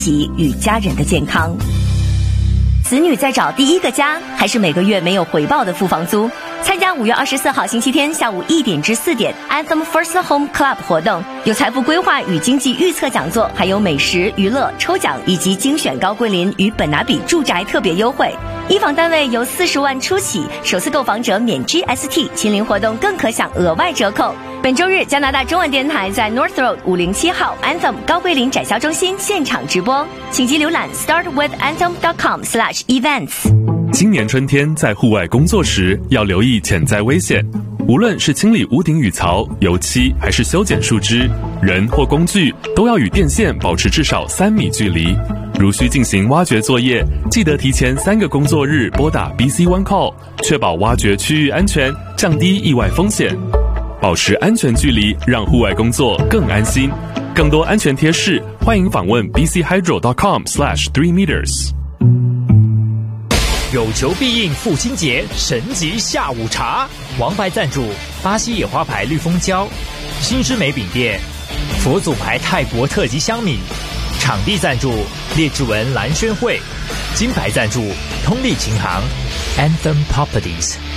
己与家人的健康。子女在找第一个家，还是每个月没有回报的付房租？参加5月24号星期天下午1点至4点 Anthem First Home Club 活动，有财富规划与经济预测讲座，还有美食、娱乐、抽奖以及精选高桂林与本拿比住宅特别优惠。一房单位由40万初起，首次购房者免 GST， 亲临活动更可享额外折扣。本周日，加拿大中文电台在 North Road 507号 Anthem 高桂林展销中心现场直播，请即浏览 startwithanthem.com/events。 今年春天在户外工作时要留意潜在危险，无论是清理屋顶雨槽、油漆，还是修剪树枝，人或工具都要与电线保持至少3米距离。如需进行挖掘作业，记得提前3个工作日拨打 BC One Call， 确保挖掘区域安全，降低意外风险。保持安全距离，让户外工作更安心。更多安全贴士，欢迎访问 bchydro.com/3meters。 有求必应父亲节神级下午茶，王牌赞助巴西野花牌绿蜂胶，新之美饼店，佛祖牌泰国特级香米，场地赞助列治文蓝轩会，金牌赞助通力琴行 Anthem Properties。